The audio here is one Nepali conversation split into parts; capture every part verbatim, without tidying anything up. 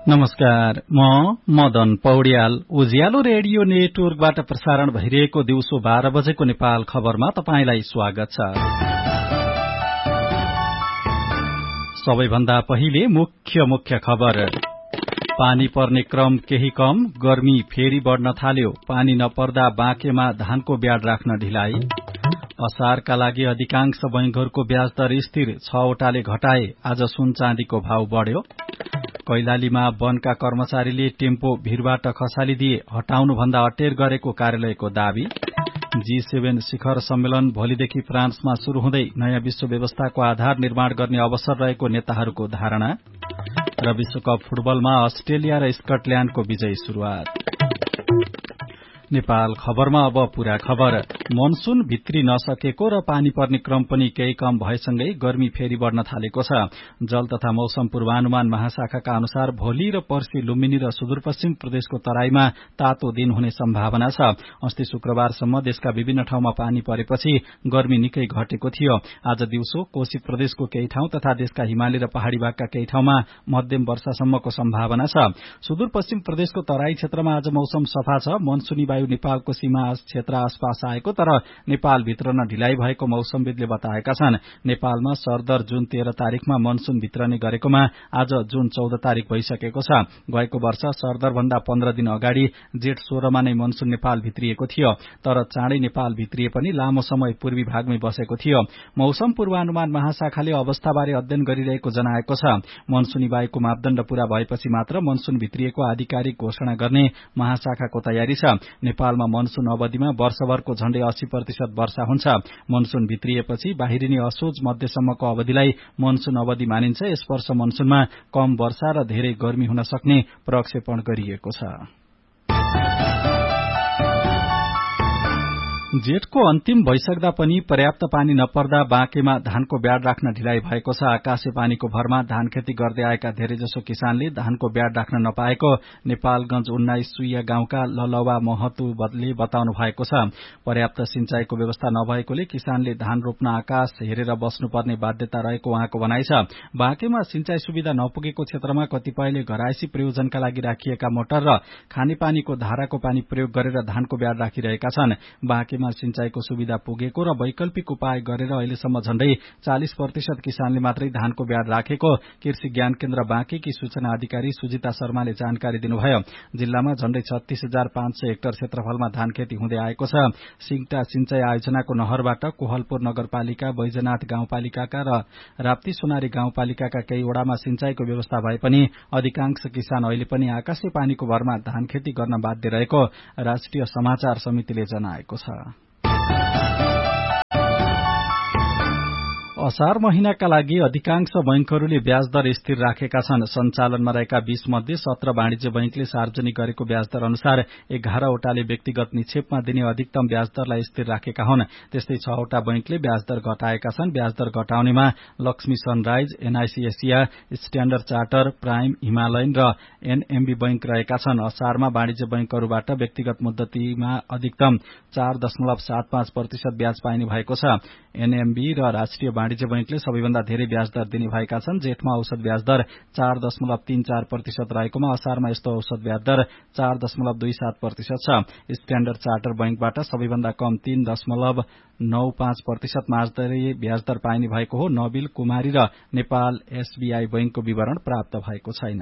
नमस्कार, म मदन पौड्याल। उज्यालो रेडियो नेटवर्कबाट प्रसारण भइरहेको दिउँसो बाह्र बजेको नेपाल खबरमा तपाईंलाई स्वागत छ। सबैभन्दा पहिले मुख्य मुख्य खबर। पानी पर्ने क्रम केही कम, गर्मी फेरि बढ्न थाल्यो। पानी नपर्दा बाँकेमा धानको ब्याड राख्न ढिलाइ। असारका लागि अधिकांश बैंकहरूको ब्याज दर स्थिर, छवटाले घटाए। आज सुन चाँदीको भाव बढ्यो। कैलालीमा वनका कर्मचारीले टेम्पो भीरबाट खसालिदिए, हटाउनुभन्दा अटेर गरेको कार्यालयको दावी। जी सेभेन शिखर सम्मेलन भोलिदेखि फ्रान्समा शुरू हुँदै नयाँ विश्व व्यवस्थाको आधार निर्माण गर्ने अवसर रहेको नेताहरूको धारणा। र विश्वकप फुटबलमा अस्ट्रेलिया र स्कटल्याण्डको विजयी शुरूआत। नेपाल खबरमा अब पूरा खबर। मनसून भित्री नसकेको र पानी पर्ने क्रम पनि केही कम भएसँगै गर्मी फेरि बढ्न थालेको छ। जल तथा मौसम पूर्वानुमान महाशाखाका अनुसार भोलि र पर्सि लुम्बिनी र सुदूरपश्चिम प्रदेशको तराईमा तातो दिन हुने सम्भावना छ। अस्ति शुक्रबारसम्म देशका विभिन्न ठाउँमा पानी परेपछि गर्मी निकै घटेको थियो। आज दिउँसो कोशी प्रदेशको केही ठाउँ तथा देशका हिमाली र पहाड़ी भागका केही ठाउँमा मध्यम वर्षासम्मको सम्भावना छ। सुदूरपश्चिम प्रदेशको तराई क्षेत्रमा आज मौसम सफा छ। मनसूनी वायु नेपालको सीमा क्षेत्र आसपास आएको तर नेपालभित्र न ढिलाइ भएको मौसमविदले बताएका छन्। नेपालमा सरदर जुन तेह्र तारिकमा मनसून भित्रने गरेकोमा आज जुन चौध तारिक भइसकेको छ। गएको वर्ष सरदर भन्दा पन्ध्र दिन अगाडि जेठ सोह्रमा नै मनसून नेपाल भित्रिएको थियो, तर चाँडै नेपाल भित्रिए पनि लामो समय पूर्वी भागमै बसेको थियो। मौसम पूर्वानुमान महाशाखाले अवस्थाबारे अध्ययन गरिरहेको जनाएको छ। मनसूनी वायुको मापदण्ड पूरा भएपछि मात्र मनसून भित्रिएको आधिकारिक घोषणा गर्ने महाशाखाको तयारी छ। नेपालमा मनसून अवधिमा वर्षभरको झण्डै अस्सी प्रतिशत वर्षा हुन्छ। मनसून भित्रिएपछि बाहिरिने असोज मध्यसम्मको अवधिलाई मनसून अवधि मानिन्छ। यस वर्ष मनसूनमा कम वर्षा र धेरै गर्मी हुन सक्ने प्रक्षेपण गरिएको छ। जेठको अन्तिम भइसक्दा पनि पर्याप्त पानी नपर्दा बाँकेमा धानको ब्याड राख्न ढिलाइ भएको छ। आकाशे पानीको भरमा धान खेती गर्दै आएका धेरैजसो किसानले धानको ब्याड राख्न नपाएको नेपालगंज उन्नाइस सुइया गाउँका ललवा महतुले बताउनु भएको छ। पर्याप्त सिंचाईको व्यवस्था नभएकोले किसानले धान रोप्न आकाश हेरेर बस्नुपर्ने बाध्यता रहेको उहाँको भनाइ छ। बाँकेमा सिंचाई सुविधा नपुगेको क्षेत्रमा कतिपयले घरायसी प्रयोजनका लागि राखिएका मोटर र खानेपानीको धाराको पानी प्रयोग गरेर धानको ब्याड राखिरहेका छन्। बाँकेमा सिंचाईको सुविधा पुगेको र वैकल्पिक उपाय गरेर अहिलेसम्म झण्डै चालीस प्रतिशत किसानले मात्रै धानको ब्याड राखेको कृषि ज्ञान केन्द्र बाँकेकी सूचना अधिकारी सुजिता शर्माले जानकारी दिनुभयो। जिल्लामा झण्डै छत्तीस हजार पाँच सय हेक्टर क्षेत्रफलमा धान खेती हुँदै आएको छ। सिंगटा सिंचाई आयोजनाको नहरबाट कोहलपुर नगरपालिका, बैजनाथ गाउँपालिकाका र राप्ती सोनारी गाउँपालिकाका केही वडामा सिंचाईको व्यवस्था भए पनि अधिकांश किसान अहिले पनि आकाशे पानीको भरमा धान खेती गर्न बाध्य रहेको राष्ट्रिय समाचार समितिले जनाएको छ। असार महिनाका लागि अधिकांश बैंकहरूले ब्याज दर स्थिर राखेका छन्। सञ्चालनमा रहेका बीस मध्ये सत्र वाणिज्य बैंकले सार्वजनिक गरेको ब्याज दर अनुसार एघारवटाले व्यक्तिगत निक्षेपमा दिने अधिकतम ब्याज दरलाई स्थिर राखेका हुन्। त्यस्तै छवटा बैंकले ब्याज दर घटाएका छन्। ब्याज दर घटाउनेमा Lakshmi sunrise, NIC Asia, standard charter, prime, Himalayan र एनएमबी बैंक रहेका छन्। असारमा वाणिज्य बैंकहरूबाट व्यक्तिगत मुद्दतीमा अधिकतम चार दशमलव सात पाँच प्रतिशत ब्याज पाइने भएको छ। एनएमबी र राष्ट्रिय वाणिज्य बैंकले सबैभन्दा धेरै ब्याज दर दिने भएका छन्। जेठमा औसत ब्याज दर चार दशमलव तीन चार प्रतिशत रहेकोमा असारमा यस्तो औसत ब्याज दर चार दशमलव दुई सात प्रतिशत छ। स्ट्याण्डर्ड चार्टर बैंकबाट सबैभन्दा कम तीन दशमलव नौ पाँच प्रतिशत माझदरे ब्याज दर पाइने भएको हो। नबिल, कुमारी र नेपाल एसबीआई बैंकको विवरण प्राप्त भएको छैन।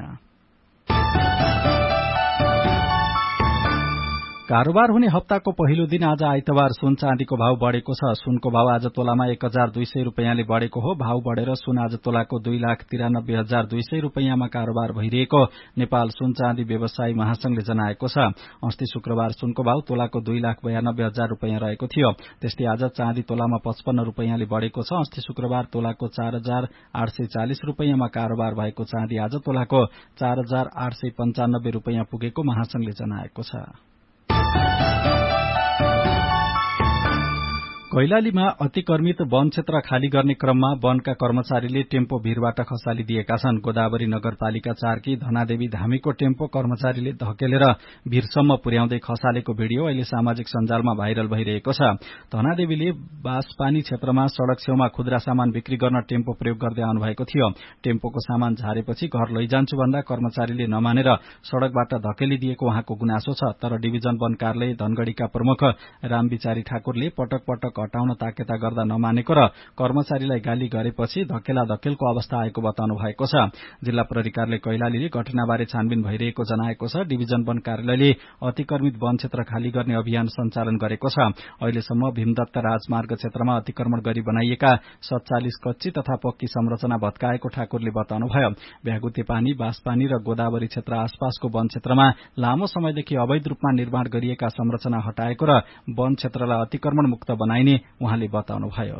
कारोबार हुने हप्ताको पहिलो दिन आज आइतबार सुन चाँदीको भाव बढ़ेको छ। सुनको भाव आज तोलामा एक हजार दुई सय रूपियाँले बढ़ेको हो। भाव बढ़ेर सुन आज तोलाको दुई लाख तिरानब्बे हजार दुई सय रूपियाँमा कारोबार भइरहेको नेपाल सुन चाँदी व्यवसायी महासंघले जनाएको छ। अस्ति शुक्रबार सुनको भाव तोलाको दुई लाख बयानब्बे हजार रूपियाँ रहेको थियो। त्यस्तै आज चाँदी तोलामा पचपन्न रूपियाँले बढ़ेको छ। अस्ति शुक्रबार तोलाको चार हजार आठ सय चालिस रूपियाँमा कारोबार भएको चाँदी आज तोलाको चार हजार आठ सय पञ्चानब्बे रूपियाँ पुगेको महासंघले जनाएको छ। कैलालीमा अतिक्रमित वन क्षेत्र खाली गर्ने क्रममा वनका कर्मचारीले टेम्पो भीरबाट खसालिदिएका छन्। गोदावरी नगरपालिका चारकी धनादेवी धामीको टेम्पो कर्मचारीले धकेलेर भीरसम्म पुर्याउँदै खसालेको भिडियो अहिले सामाजिक सञ्जालमा भाइरल भइरहेको छ। धनादेवीले बासपानी क्षेत्रमा सड़क छेउमा खुद्रा सामान बिक्री गर्न टेम्पो प्रयोग गर्दै आउनु भएको थियो। टेम्पोको सामान झारेपछि घर लैजान्छु भन्दा कर्मचारीले नमानेर सड़कबाट धकेलिदिएको उहाँको गुनासो छ। तर डिभिजन वन कार्यालय धनगढ़ीका प्रमुख रामविचारी ठाकुरले पटक पटक हटाउन ताकेता गर्दा नमानेको र कर्मचारीलाई गाली गरेपछि धकेला धकेलको अवस्था आएको बताउनु भएको छ। जिल्ला प्रहरी कार्यालय कैलालीले घटनाबारे छानबिन भइरहेको जनाएको छ। डिभिजन वन कार्यालयले अतिक्रमित वन क्षेत्र खाली गर्ने अभियान सञ्चालन गरेको छ। अहिलेसम्म भीमदत्त राजमार्ग क्षेत्रमा अतिक्रमण गरी बनाइएका सत्तालीस कच्ची तथा पक्की संरचना भत्काएको ठाकुरले बताउनुभयो। भ्यागुते पानी, बासपानी र गोदावरी क्षेत्र आसपासको वन क्षेत्रमा लामो समयदेखि अवैध रूपमा निर्माण गरिएका संरचना हटाएको र वन क्षेत्रलाई अतिक्रमण मुक्त बनाइने उहाँले बताउनुभयो।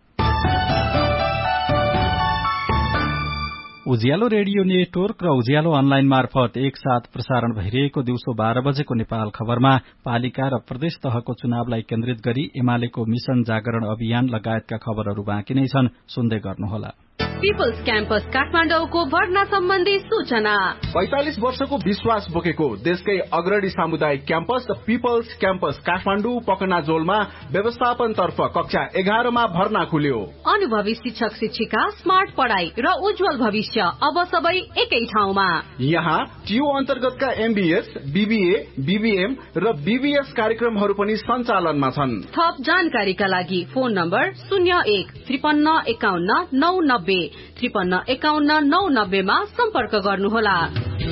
उज्यालो रेडियो नेटवर्क र उज्यालो अनलाइन मार्फत एकसाथ प्रसारण भइरहेको दिउँसो बाह्र बजेको नेपाल खबरमा पालिका र प्रदेश तहको चुनावलाई केन्द्रित गरी एमालेको मिशन जागरण अभियान लगायतका खबरहरू बाँकी नै छन्, सुन्दै गर्नुहोला। पीपल्स क्याम्पस काठमाडौँको भर्ना सम्बन्धी सूचना। पैंतालिस वर्षको विश्वास बोकेको देशकै अग्रणी सामुदायिक क्याम्पस पीपल्स क्याम्पस काठमाडौँ पकनाजोलमा व्यवस्थापन तर्फ कक्षा एघारमा भर्ना खुल्यो। अनुभवी शिक्षक शिक्षिका, स्मार्ट पढ़ाई र उज्जवल भविष्य अब सबै एकै ठाउँमा। यहाँ टियू अन्तर्गतका एमबीएस, बीबीए, बीबीएम र बीबीएस कार्यक्रमहरू पनि सञ्चालनमा छन्। थप जानकारीका लागि फोन नम्बर शून्य एक त्रिपन्न एकाउन्न नौ नब्बे त्रिपन्न एकाउन्न नौ नब्बेमा सम्पर्क गर्नुहोला।